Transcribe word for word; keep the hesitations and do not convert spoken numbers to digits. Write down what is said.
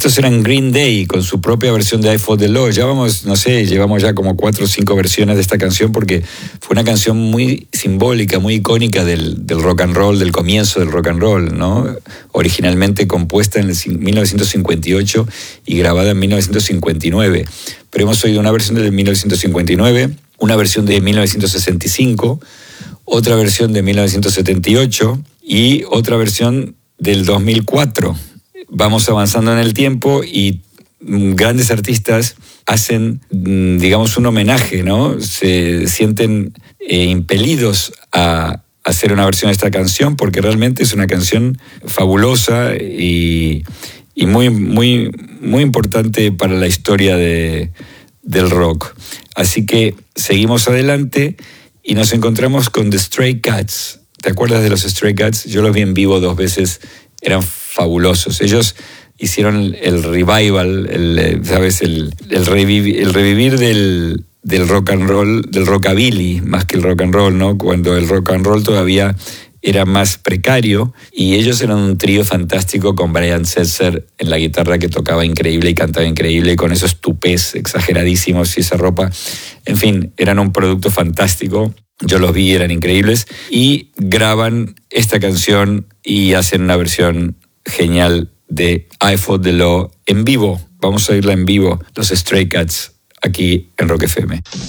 Estos eran Green Day con su propia versión de I Fought the Law. Ya vamos, no sé, llevamos ya como cuatro o cinco versiones de esta canción porque fue una canción muy simbólica, muy icónica del, del rock and roll, del comienzo del rock and roll, ¿no? Originalmente compuesta en el mil novecientos cincuenta y ocho y grabada en mil novecientos cincuenta y nueve. Pero hemos oído una versión de mil novecientos cincuenta y nueve, una versión de mil novecientos sesenta y cinco, otra versión de mil novecientos setenta y ocho y otra versión del dos mil cuatro. Vamos avanzando en el tiempo y grandes artistas hacen, digamos, un homenaje, ¿no? Se sienten eh, impelidos a hacer una versión de esta canción porque realmente es una canción fabulosa y, y muy, muy, muy importante para la historia de, del rock. Así que seguimos adelante y nos encontramos con The Stray Cats. ¿Te acuerdas de los Stray Cats? Yo los vi en vivo dos veces, eran fabulosos. Ellos hicieron el revival, el, ¿sabes? El, el, revivir, el revivir del, del rock and roll, del rockabilly, más que el rock and roll, ¿no? Cuando el rock and roll todavía era más precario, y ellos eran un trío fantástico con Brian Setzer en la guitarra, que tocaba increíble y cantaba increíble, y con esos tupés exageradísimos y esa ropa. En fin, eran un producto fantástico. Yo los vi, eran increíbles, y graban esta canción y hacen una versión genial de I Fought the Law en vivo. Vamos a oírla en vivo, los Stray Cats, aquí en Rock F M.